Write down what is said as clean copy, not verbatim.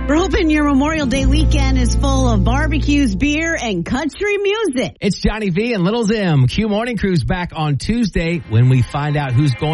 We're hoping your Memorial Day weekend is full of barbecues, beer, and country music. It's Johnny V and Little Zim. Q Morning Crew's back on Tuesday when we find out who's going